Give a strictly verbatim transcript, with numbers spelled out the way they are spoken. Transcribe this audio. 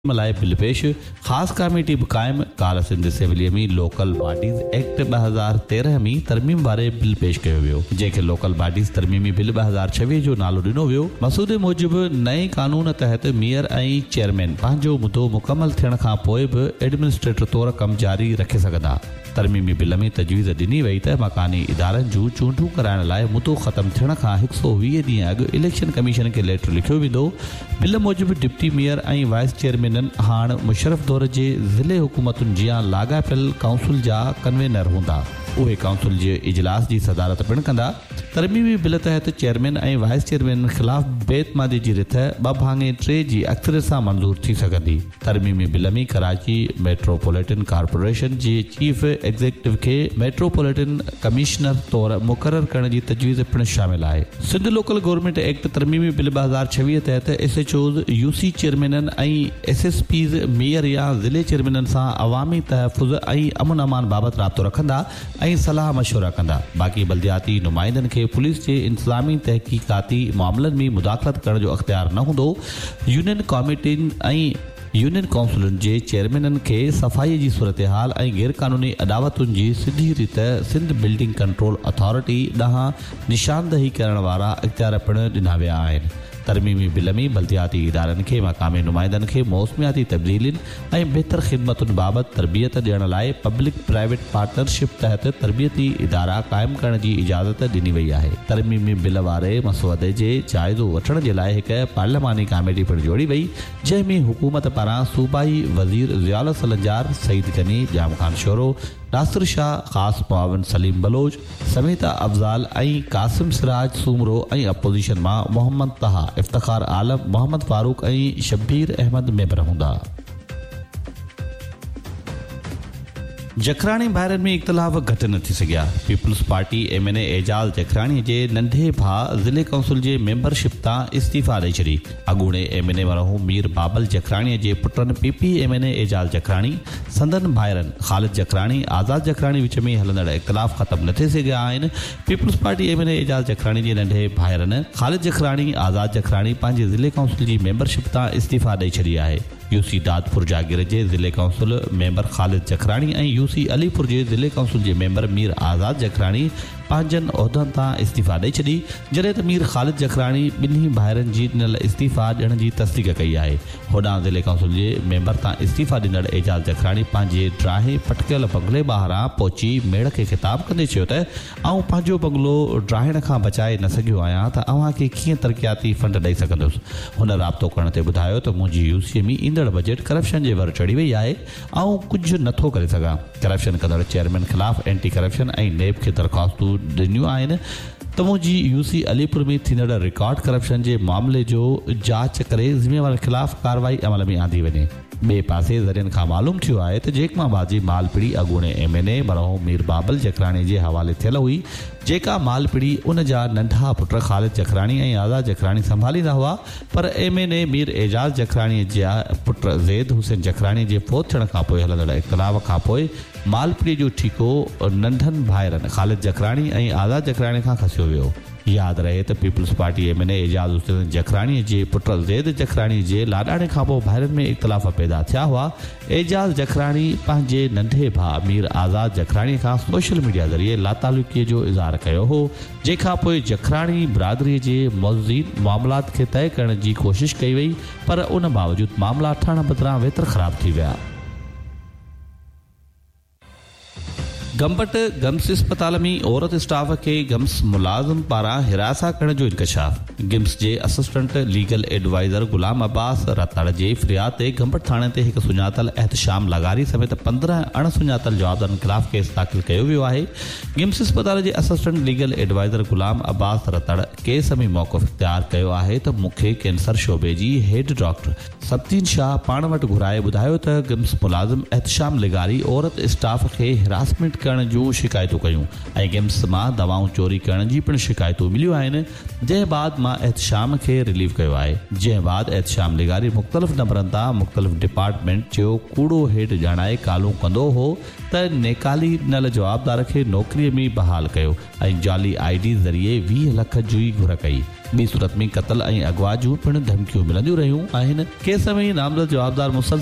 मलाए bill पेश ख़ासि committee बि क़ाइमु काल सिंध असेंबलीअ में लोकल बॉडीज़ एक्ट ॿ हज़ार तेरहं में तरमीम वारे बिल पेश कयो वियो जंहिंखे लोकल बॉडीज़ तरमीमी बिल ॿ हज़ार छवीह जो नालो ॾिनो वियो। मसूदे मूजिबि नए कानून तहत मेयर ऐं चेयरमैन पंहिंजो मुदो मुकमल थियण खां पोइ बि एडमिनिस्ट्रेटर तौरु कमु जारी रखे सघंदा। तरमीमी बिल में तजवीज़ ॾिनी वई त मकानी इदारनि जूं चूंडूं कराइण लाइ मुदो ख़तमु थियण खां हिकु सौ वीह ॾींहं अॻु इलेक्शन कमीशन खे लेटर लिखियो वेंदो। बिल मूजिबि डिप्टी मेयर ऐं वाइस चेयरमैननि हाणे मुशरफ दौर जे ज़िले हुकूमतुनि जियां लाॻापियल काउंसिल जा कन्वेनर हूंदा। उहे काउंसिल जे इजलास जी सदारत पिणु कंदा। तरमीमी बिल तहत चेयरमैन ऐं वाइस चेयरमैन ख़िलाफ़ बेतमादी जी रिथ ॿ भाङे टे जी अक्सरियत सां मंज़ूर थी सघंदी। तरमीमी बिल में कराची मेट्रोपॉलिटन कॉर्पोरेशन जे चीफ एग्ज़ीक्यूटिव खे मेट्रोपॉलिटन कमिश्नर तौरु मुक़ररु करण जी तजवीज़ पिणु शामिल आहे। Sindh local government act तरमीमी bill ॿ हज़ार छवीह तहत एस एच ओज़ यूसी चेयरमैननि ऐं एस एस पीज़ मेयर या ज़िले चेयरमैननि सां अवामी तहफ़ुज़ ऐं अमन अमान बाबति राब्तो रखंदा ऐं सलाह मशवरा कंदा। बाक़ी बल्दियाती नुमाइंदनि खे पुलिस जे इंतज़ामी तहक़ीक़ाती मामलनि में मुदाख़लत करण जो अख़्तियार न हूंदो। यूनियन कमेटियुनि ऐं यूनियन काउंसिलुनि जे चेयरमैननि खे सफ़ाई जी सूरतहाल ऐं गैर क़ानूनी अदावतुनि जी सिधी रीत सिंध बिल्डिंग कंट्रोल अथॉरिटी ॾांहुं निशानदही करण वारा इख़्तियार पिणु ॾिना विया आहिनि। तरमीमी बिल में बल्दियाती इदारनि खे मक़ामी नुमाइंदनि खे मौसमियाती तब्दीलियुनि ऐं बहितर ख़िदमतुनि बाबति तरबियत ॾियण लाइ पब्लिक प्राइवेट पार्टनरशिप तहत तरबियती इदारा क़ाइमु करण जी इजाज़त ॾिनी वई आहे। तरमीमी बिल वारे मसवदे जे जाइज़ो वठण जे लाइ हिकु पार्लियामानी कमेटी पिणु जोड़ी वई जंहिं में हुकूमत पारां सूबाई वज़ीर ज़ियाउल सलंजार, सईद गनी, जाम ख़ान शोरो, नासिर शाह, ख़ासि मुआविन सलीम बलोच, समेता अफ़ज़ाल ऐं कासिम सिराज सूमरो ऐं अपोज़िशन मां मोहम्मद तहा, इफ्तिखार आलम, मोहम्मद फारूक ऐं शब्बीर अहमद मेंबर हूंदा। जखराणी भाइरनि में इख़्तिलाफ़ घटि न थी सघिया। Peoples party M N A एजाज़ जखराणी जे नंढे भाउ ज़िले काउंसिल जे मेंबरशिप तां इस्तीफ़ा ॾेई छॾी। अॻूणे एम एन ए मरहूम मीर बाबल जखराणीअ जे पुटनि P P M N A एजाज़ जखराणी, संदन भाइरनि ख़ालिद जखराणी, आज़ाद जखराणी विच में हलंदड़ इख़्तिलाफ़ ख़तमु न थी सघिया आहिनि। Peoples party M N A एजाज़ जखराणी जे नंढे भाइरनि ख़ालिद जखराणी, आज़ाद जखराणी पंहिंजे ज़िले काउंसिल जी मेंबरशिप तां इस्तीफ़ा ॾेई छॾी आहे। यूसी दादपुर जागीर जे ज़िले काउंसिल मेंबर ख़ालिद जखराणी ऐं यूसी अलीपुर जे ज़िले काउंसिल जे मेंबर मीर आज़ाद जखराणी पंहिंजनि उहिदनि तां इस्तीफ़ा ॾेई छॾी जॾहिं त मीर ख़ालिद जखराणी ॿिन्ही भाइरनि जी ॾिनल इस्तीफ़ा ॾियण जी तस्दीक़ कई आहे। होॾां ज़िले काउंसिल जे मेंबर तां इस्तीफ़ा ॾिनल एजाज़ जखराणी पंहिंजे ड्राहे पटकियल बंगले ॿाहिरां पहुची मेड़ खे ख़िताब कंदे चयो त आउं पंहिंजो बंगलो ड्राहिण खां बचाए न सघियो आहियां त अव्हांखे कीअं तरक़ियाती फंड ॾेई सघंदुसि। हुन राब्तो करण ते ॿुधायो त मुंहिंजी यूसीअ में ईंदड़ बजट करप्शन जे वर चढ़ी वई आहे। ऐं कुझु नथो करे सघां। करप्शन कंदड़ चेयरमैन ख़िलाफ़ एंटी करप्शन ऐं नेब खे दरख़्वास्तूं ॾिनियूं आहिनि त मुंहिंजी यूसी अलीपुर में थींदड़ रिकॉर्ड करप्शन जे मामले जो जांच करे ज़िम्मेवारनि ख़िलाफ़ कार्रवाई अमल में आंदी वञे। ॿिए पासे ज़रियनि खां मालूम थियो आहे त जेकमाबादी मालपीड़ी अॻूणे एम एन ए मरहूम मीर बाबल जखराणी जे हवाले थियल हुई, जेका मालपीड़ी उन जा नंढा पुट ख़ालिद जखराणी ऐं आज़ाद जखराणी संभालींदा हुआ। पर एम एन ए मीर एजाज़ जखराणी जा पुट ज़ैद हुसैन जखराणी जे फोत थियण खां पोइ हलंदड़ इख़्तिलाफ़ खां पोइ मालपीड़ी जो ठीको नंढनि भाइरनि ख़ालिद जखराणी ऐं आज़ाद जखराणी खां खसियो वियो। यादि रहे त peoples party M N A एजाज़ हुसैन जखराणी जे पुट ज़ैद जखराणी जे लाॾाणे खां पोइ भाइरनि में इख़्तिलाफ़ पैदा थिया हुआ। एजाज़ जखराणी पंहिंजे नंढे भाउ मीर आज़ाद जखराणी खां सोशल मीडिया ज़रिए लातालुकीअ जो इज़हार कयो हो, जंहिंखां पोइ जखराणी बिरादरीअ जे मौज़ूद मामलात खे तइ करण जी कोशिशि कई वई, पर उन बावजूदि मामला ठहण बदिरां वेतर ख़राब थी विया। गंबट गम्स इस्पताल में औरत स्टाफ के गम्स मुलाज़िम पारां हिरासा करण जो इंकशाफ। गिम्स जे असिस्टेंट लीगल एडवाइज़र गुलाम अब्बास रतड़ जे फ़रियाद ते गंबट थाणे ते हिकु सुञातल एहतशाम लगारी समेत पंद्रहं अण सुञातल जवाबदारनि ख़िलाफ़ केस दाख़िल कयो वियो आहे। गिम्स इस्पताल जे असिस्टेंट लीगल एडवाइज़र गुलाम अब्बास रतड़ केस में मौक़िफ़ इख़्तियार कयो आहे त मूंखे कैंसर शोबे जी हेड डॉक्टर सब्तीन शाह पाण वटि घुराए ॿुधायो त गिम्स मुलाज़िम एहतशाम लिगारी औरत स्टाफ खे हिरासमेंट करण जूं शिकायतूं कयूं ऐं गिम्स मां दवाऊं चोरी करण जी पिणु शिकायतूं मिलियूं आहिनि। जंहिं बाद मां एहतशाम खे रिलीव कयो आहे। जंहिं बाद एहतशाम लिगारी मुख़्तलिफ़ नंबरनि तां मुख़्तलिफ़ डिपार्टमेंट जो कूड़ो हेठि ॼाणाए कालूं कंदो हो त नेकाली ॾिनल जवाबदार खे नौकरीअ में बहाल कयो ऐं जाली आई डी ज़रिए वीह लख जी घुर कई। ॿी सूरत में क़त्ल ऐं अगवा जूं पिण धमकियूं मिलंदियूं रहियूं आहिनि। केस में नामज़द जवाबदार मुसलसल